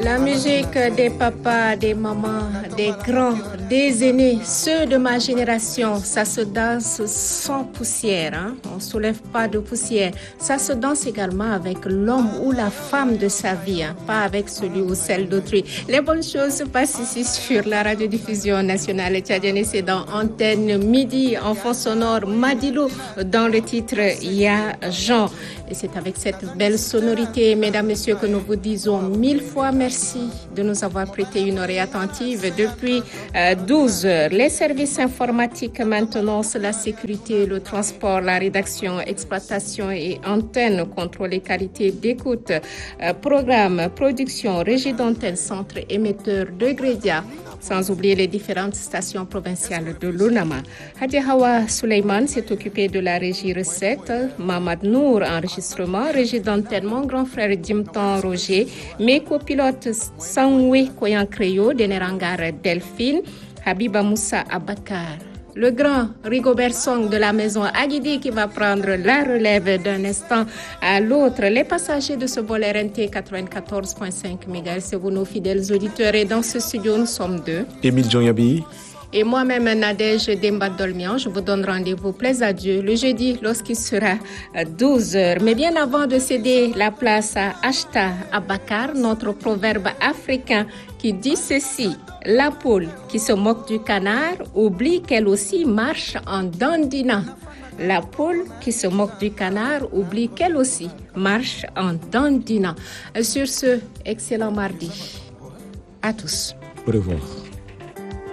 La musique des papas, des mamans, des grands, des aînés, ceux de ma génération, ça se danse sans poussière, hein? On ne soulève pas de poussière. Ça se danse également avec l'homme ou la femme de sa vie, hein? Pas avec celui ou celle d'autrui. Les bonnes choses se passent ici sur la radiodiffusion nationale tchadienne. C'est dans Antenne Midi, en fond sonore Madilo, dans le titre Ya Jean. Et c'est avec cette belle sonorité, mesdames, messieurs, que nous vous disons 1000 fois merci de nous avoir prêté une oreille attentive depuis 12 heures. Les services informatiques, maintenance, la sécurité, le transport, la rédaction, exploitation et antenne, contrôle et qualité d'écoute, programme, production, régie d'antenne, centre émetteur de Grédia, sans oublier les différentes stations provinciales de l'UNAMA. Hadi Hawa Suleiman s'est occupé de la régie recette, Mamad Nour enregistrement, régie d'antenne, mon grand frère Jimton Roger, mes copilotes Sangwe Koyan Créo, Denerangar Delphine, Habiba Moussa Abakar. Le grand Rigobert Song de la maison Aguidi qui va prendre la relève d'un instant à l'autre. Les passagers de ce vol RNT 94.5 MHz, c'est vous nos fidèles auditeurs. Et dans ce studio, nous sommes deux. Émile Djonyabi. Et moi-même, Nadège Demba Dolmian, je vous donne rendez-vous, plaise à Dieu, le jeudi lorsqu'il sera 12 heures. Mais bien avant de céder la place à Ashta Abakar, notre proverbe africain qui dit ceci: la poule qui se moque du canard oublie qu'elle aussi marche en dandinant. La poule qui se moque du canard oublie qu'elle aussi marche en dandinant. Sur ce, excellent mardi à tous. Au revoir.